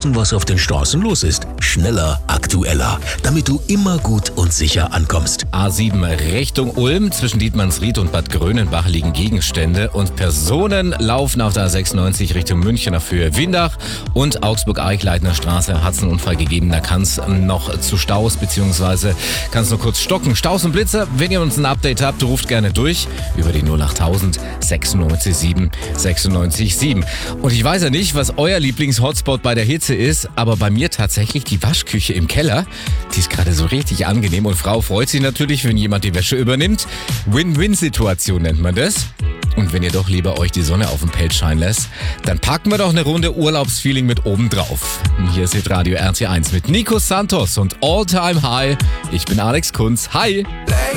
wissen, was auf den Straßen los ist. Schneller, aktueller, damit du immer gut und sicher ankommst. A7 Richtung Ulm. Zwischen Dietmannsried und Bad Grönenbach liegen Gegenstände und Personen laufen auf der A96 Richtung München auf Höhe Windach und Augsburg-Eichleitner Straße hat es einen Unfall gegeben. Da kann es noch zu Staus bzw. kann es nur kurz stocken. Staus und Blitzer, wenn ihr uns ein Update habt, ruft gerne durch über die 08000 96 7 96 7. Und ich weiß ja nicht, was euer Lieblings-Hotspot bei der Hitze ist, aber bei mir tatsächlich die Waschküche im Keller. Die ist gerade so richtig angenehm und Frau freut sich natürlich, wenn jemand die Wäsche übernimmt. Win-Win-Situation nennt man das. Und wenn ihr doch lieber euch die Sonne auf dem Pelz scheinen lässt, dann packen wir doch eine Runde Urlaubsfeeling mit oben drauf. Hier ist Radio RT1 mit Nico Santos und All Time High. Ich bin Alex Kunz. Hi!